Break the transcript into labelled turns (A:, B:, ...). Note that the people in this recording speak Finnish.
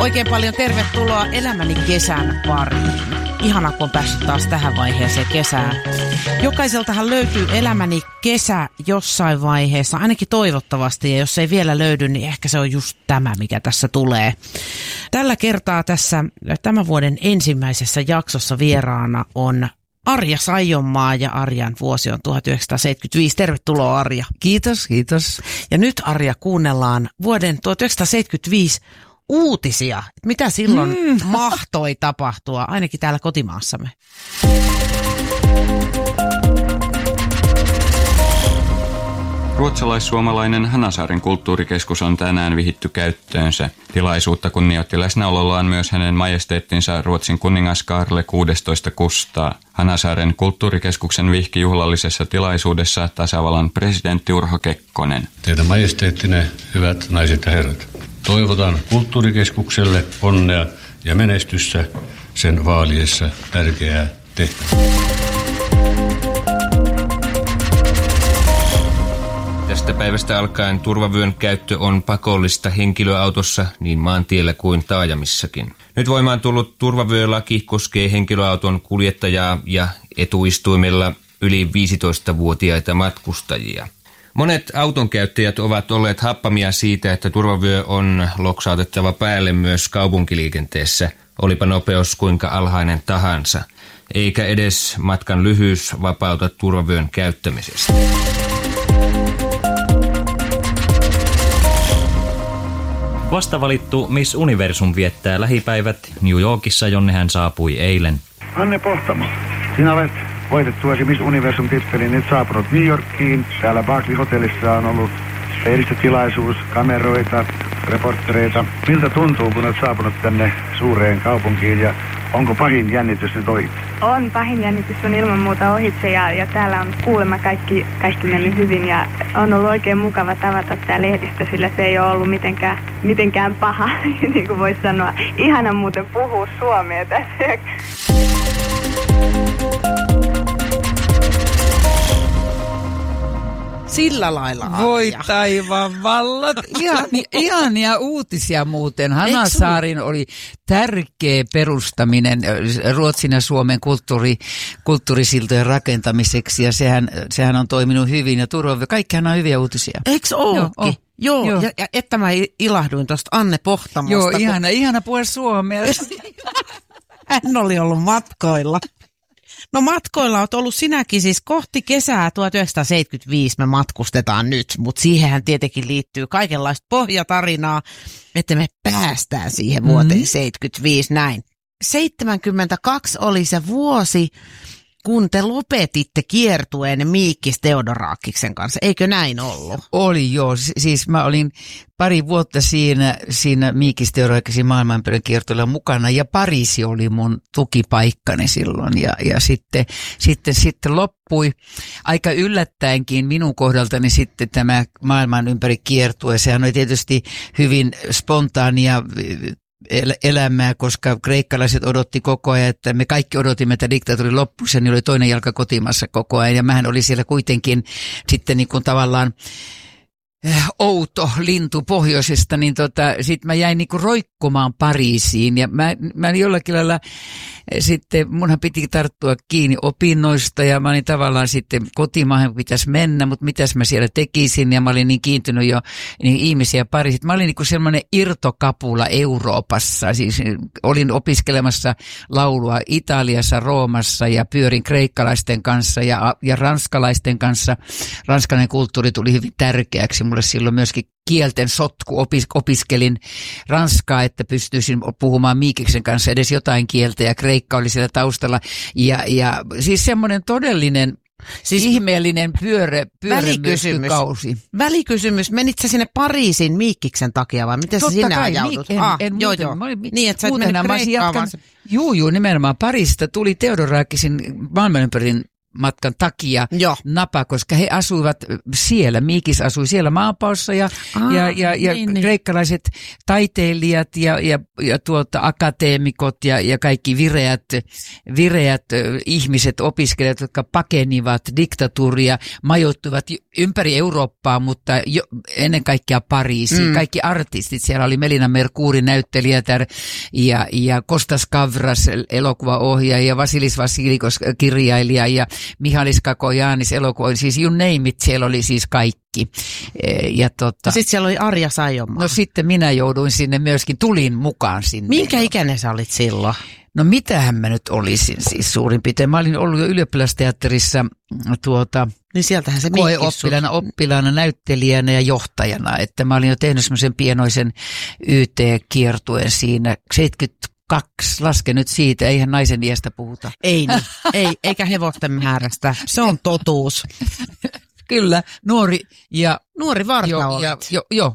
A: Oikein paljon tervetuloa Elämäni kesän pariin. Ihana, kun on päässyt taas tähän vaiheeseen kesään. Jokaiseltahan löytyy Elämäni kesä jossain vaiheessa, ainakin toivottavasti. Ja jos ei vielä löydy, niin ehkä se on just tämä, mikä tässä tulee. Tällä kertaa tässä tämän vuoden ensimmäisessä jaksossa vieraana on Arja Saijonmaa, ja Arjan vuosi on 1975. Tervetuloa, Arja.
B: Kiitos, kiitos.
A: Ja nyt, Arja, kuunnellaan vuoden 1975 uutisia. Mitä silloin mahtoi tapahtua, ainakin täällä kotimaassamme?
C: Ruotsalais-suomalainen Hanasaaren kulttuurikeskus on tänään vihitty käyttöönsä. Tilaisuutta kunnioitti läsnäolollaan myös hänen majesteettinsa Ruotsin kuningas Kaarle 16 Kustaa. Hanasaaren kulttuurikeskuksen vihki juhlallisessa tilaisuudessa tasavallan presidentti Urho Kekkonen.
D: Teidän majesteettinen, hyvät naiset ja herrat, toivotan kulttuurikeskukselle onnea ja menestystä sen vaaliessa tärkeää tehtävää.
E: Tästä päivästä alkaen turvavyön käyttö on pakollista henkilöautossa niin maantiellä kuin taajamissakin. Nyt voimaan tullut turvavyölaki koskee henkilöauton kuljettajaa ja etuistuimella yli 15-vuotiaita matkustajia. Monet autonkäyttäjät ovat olleet happamia siitä, että turvavyö on loksautettava päälle myös kaupunkiliikenteessä, olipa nopeus kuinka alhainen tahansa, eikä edes matkan lyhyys vapauta turvavyön käyttämisestä.
F: Vastavalittu Miss Universum viettää lähipäivät New Yorkissa, jonne hän saapui eilen.
G: Anne Pohtamo, sinä olet voitettuasi Miss Universum-tittelin nyt saapunut New Yorkiin. Täällä Barclay-hotellissa on ollut lehdistötilaisuus, kameroita, reporttereita. Miltä tuntuu, kun olet saapunut tänne suureen kaupunkiin ja onko pahin jännitys nyt ohi?
H: On, pahin jännitys on ilman muuta ohitse ja täällä on kuulemma kaikki mennyt hyvin ja on ollut oikein mukava tavata tämä lehdistö, sillä se ei ole ollut mitenkään paha, niin kuin voisi sanoa. Ihana muuten puhua suomea tässä.
A: Sillä lailla, Arja.
B: Voi taivaan vallat. Ihania uutisia muuten. Hanasaarin oli tärkeä perustaminen Ruotsin ja Suomen kulttuurisiltojen rakentamiseksi, ja sehän on toiminut hyvin, ja kaikkihan on hyviä uutisia.
A: Eikö ookin? Joo. Ja että mä ilahduin tuosta Anne Pohtamosta.
B: Joo, ihana puhua suomea.
A: Hän oli ollut matkoilla. No matkoilla olet ollut sinäkin, siis kohti kesää 1975 me matkustetaan nyt, mutta siihenhän tietenkin liittyy kaikenlaista pohjatarinaa, että me päästään siihen vuoteen 75 näin. 72 oli se vuosi, kun te lopetitte kiertueen Miikkis Theodorakiksen kanssa, eikö näin ollut?
B: Oli joo, siis mä olin pari vuotta siinä Miikkis Theodorakiksen maailmanpyöräkiertueella mukana, ja Pariisi oli mun tukipaikkani silloin, ja sitten loppui aika yllättäenkin minun kohdaltani sitten tämä maailman ympäri kiertue. Sehän oli tietysti hyvin spontaania elämää, koska kreikkalaiset odotti koko ajan, että me kaikki odotimme, että diktatuuri loppuisi, niin oli toinen jalka kotimassa koko ajan, ja mähän oli siellä kuitenkin sitten niin kuin tavallaan outo lintu pohjoisesta, niin sit mä jäin niinku roikkumaan Pariisiin, ja mä jollakin lailla sitten munhan piti tarttua kiinni opinnoista, ja mä olin tavallaan sitten kotimaahan pitäisi mennä, mutta mitäs mä siellä tekisin, ja mä olin niin kiintynyt jo niin ihmisiä Pariisiin. Mä olin niinku semmoinen irtokapula Euroopassa, siis olin opiskelemassa laulua Italiassa, Roomassa, ja pyörin kreikkalaisten kanssa ja ranskalaisten kanssa. Ranskalainen kulttuuri tuli hyvin tärkeäksi mulle silloin myöskin kielten sotku, opiskelin ranskaa, että pystyisin puhumaan Miikiksen kanssa edes jotain kieltä, ja kreikka oli siellä taustalla, siis semmoinen todellinen ihmeellinen pyörämyrskykausi.
A: Välikysymys, menit sä sinne Pariisin Miikkiksen takia vai miten sä sinne ajaudut?
B: Joo.
A: Niin, että sä et mennyt Kreikkaan.
B: Juu, nimenomaan Pariisista tuli Theodorakisin maailmanympärin työmatkan takia
A: Joo.
B: napa, koska he asuivat siellä, Miikis asui siellä maanpaossa ja
A: niin.
B: kreikkalaiset taiteilijat ja akateemikot ja kaikki vireät ihmiset, opiskelijat, jotka pakenivat diktatuuria, majoittuivat ympäri Eurooppaa, mutta ennen kaikkea Pariisiin. Kaikki artistit, siellä oli Melina Mercouri näyttelijätär ja Kostas Kavras elokuvaohjaaja ja Vasilis Vasilikos kirjailija ja Mihalis Kakojanis elokuva, siis you name it, siellä oli siis kaikki. Ja
A: sitten siellä oli Arja Saijonmaa.
B: No sitten minä jouduin sinne myöskin, tulin mukaan sinne.
A: Minkä ikäinen sä olit silloin?
B: No mitähän mä nyt olisin siis suurin piirtein. Mä olin ollut jo ylioppilasteatterissa
A: niin sieltähän se
B: oppilaana, näyttelijänä ja johtajana. Että mä olin jo tehnyt semmoisen pienoisen YT-kiertueen siinä 72, laske nyt siitä, eihän naisen iästä puhuta.
A: Ei niin, eikä hevosten määrästä, se on totuus.
B: Kyllä, nuori
A: Varta olet.
B: Joo,